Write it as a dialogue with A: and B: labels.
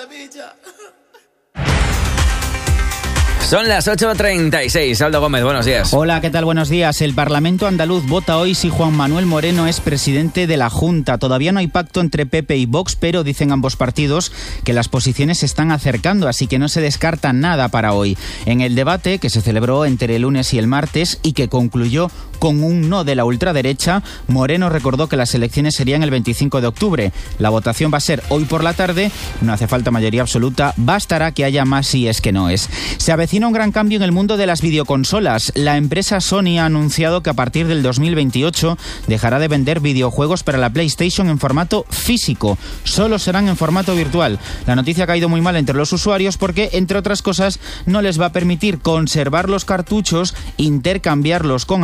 A: Sevilla.
B: Son las 8:36. Aldo Gómez, buenos días.
C: Hola, ¿qué tal? Buenos días. El Parlamento andaluz vota hoy si Juan Manuel Moreno es presidente de la Junta. Todavía no hay pacto entre PP y Vox, pero dicen ambos partidos que las posiciones se están acercando, así que no se descarta nada para hoy. En el debate, que se celebró entre el lunes y el martes y que concluyó con un no de la ultraderecha, Moreno recordó que las elecciones serían el 25 de octubre. La votación va a ser hoy por la tarde, no hace falta mayoría absoluta, bastará que haya más si es que no es. Se avecina un gran cambio en el mundo de las videoconsolas. La empresa Sony ha anunciado que a partir del 2028 dejará de vender videojuegos para la PlayStation en formato físico. Solo serán en formato virtual. La noticia ha caído muy mal entre los usuarios porque, entre otras cosas, no les va a permitir conservar los cartuchos, intercambiarlos con